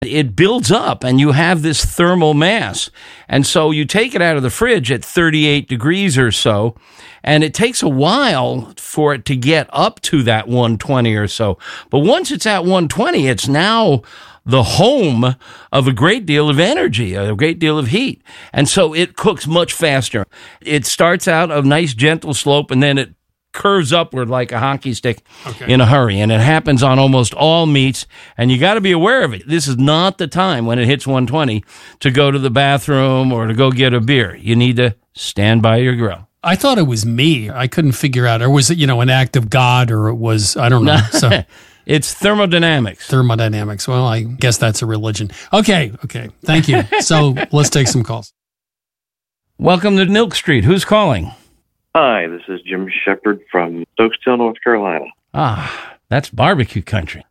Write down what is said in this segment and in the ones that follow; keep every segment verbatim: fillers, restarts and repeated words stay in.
it builds up and you have this thermal mass. And so you take it out of the fridge at thirty-eight degrees or so, and it takes a while for it to get up to that one twenty or so. But once it's at one twenty, it's now the home of a great deal of energy, a great deal of heat. And so it cooks much faster. It starts out a nice gentle slope, and then it curves upward like a hockey stick okay. in a hurry. And it happens on almost all meats, and you got to be aware of it. This is not the time when it hits one twenty to go to the bathroom or to go get a beer. You need to stand by your grill. I thought it was me. I couldn't figure out, or was it, you know, an act of God, or it was, I don't know. So it's thermodynamics. Thermodynamics. Well, I guess that's a religion. Okay, okay. Thank you. So let's take some calls. Welcome to Milk Street. Who's calling? Hi, this is Jim Shepard from Stokesdale, North Carolina. Ah, that's barbecue country.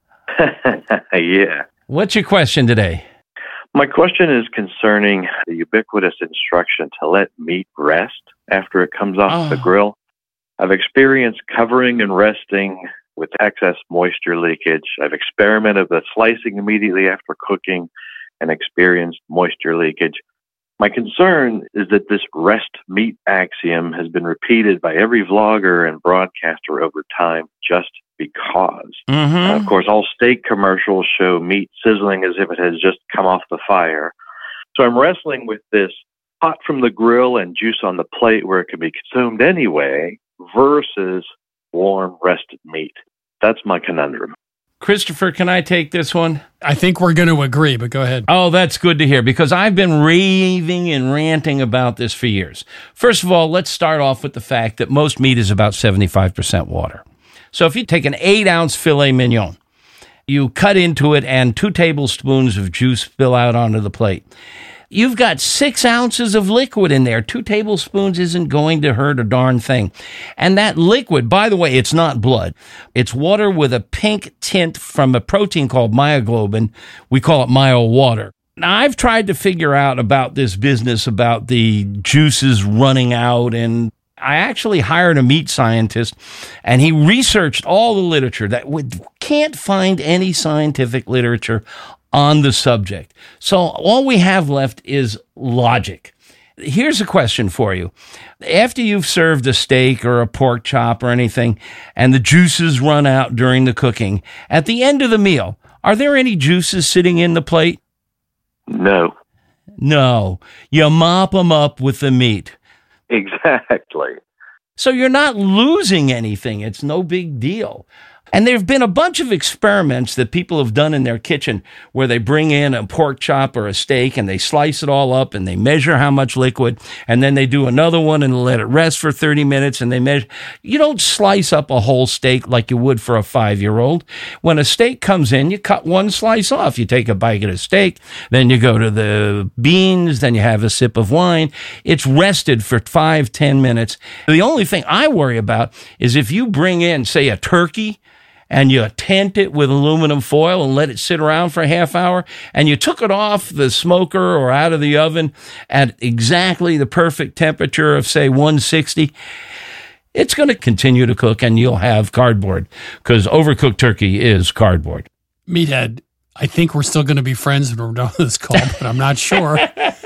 Yeah. What's your question today? My question is concerning the ubiquitous instruction to let meat rest after it comes off oh. the grill. I've experienced covering and resting with excess moisture leakage. I've experimented with slicing immediately after cooking and experienced moisture leakage. My concern is that this rest meat axiom has been repeated by every vlogger and broadcaster over time just because. Mm-hmm. Uh, of course, all steak commercials show meat sizzling as if it has just come off the fire. So I'm wrestling with this hot from the grill and juice on the plate where it can be consumed anyway versus warm rested meat. That's my conundrum. Christopher, can I take this one? I think we're going to agree, but go ahead. Oh, that's good to hear, because I've been raving and ranting about this for years. First of all, let's start off with the fact that most meat is about seventy-five percent water. So if you take an eight-ounce filet mignon, you cut into it, and two tablespoons of juice spill out onto the plate. You've got six ounces of liquid in there. Two tablespoons isn't going to hurt a darn thing. And that liquid, by the way, it's not blood. It's water with a pink tint from a protein called myoglobin. We call it myo water. Now, I've tried to figure out about this business about the juices running out, and I actually hired a meat scientist, and he researched all the literature that would, can't find any scientific literature on the subject. So all we have left is logic. Here's a question for you. After you've served a steak or a pork chop or anything, and the juices run out during the cooking, at the end of the meal, are there any juices sitting in the plate? No. No. You mop them up with the meat. Exactly. So you're not losing anything. It's no big deal. And there have been a bunch of experiments that people have done in their kitchen where they bring in a pork chop or a steak and they slice it all up and they measure how much liquid, and then they do another one and let it rest for thirty minutes and they measure. You don't slice up a whole steak like you would for a five-year-old. When a steak comes in, you cut one slice off. You take a bite of steak, then you go to the beans, then you have a sip of wine. It's rested for five, ten minutes. The only thing I worry about is if you bring in, say, a turkey, and you tent it with aluminum foil and let it sit around for a half hour, and you took it off the smoker or out of the oven at exactly the perfect temperature of, say, one sixty, it's going to continue to cook, and you'll have cardboard, because overcooked turkey is cardboard. Meathead, I think we're still going to be friends when we're done with this call, but I'm not sure.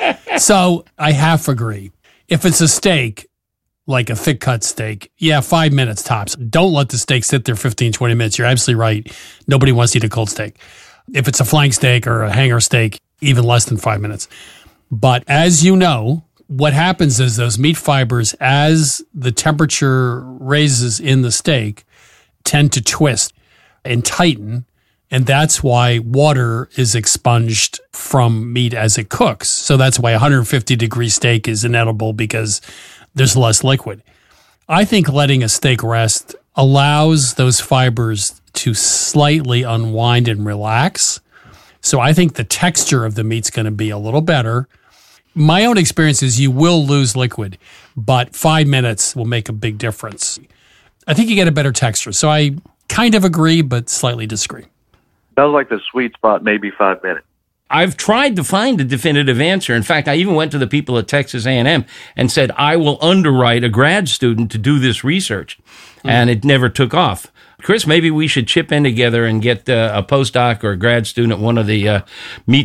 So I half agree. If it's a steak, like a thick cut steak, yeah, five minutes tops. Don't let the steak sit there fifteen, twenty minutes. You're absolutely right. Nobody wants to eat a cold steak. If it's a flank steak or a hanger steak, even less than five minutes. But as you know, what happens is those meat fibers, as the temperature raises in the steak, tend to twist and tighten. And that's why water is expunged from meat as it cooks. So that's why one hundred fifty degree steak is inedible, because there's less liquid. I think letting a steak rest allows those fibers to slightly unwind and relax. So I think the texture of the meat's going to be a little better. My own experience is you will lose liquid, but five minutes will make a big difference. I think you get a better texture. So I kind of agree, but slightly disagree. Sounds like the sweet spot, maybe five minutes. I've tried to find a definitive answer. In fact, I even went to the people at Texas A and M and said, I will underwrite a grad student to do this research. Mm. And it never took off. Chris, maybe we should chip in together and get uh, a postdoc or a grad student at one of the uh, meat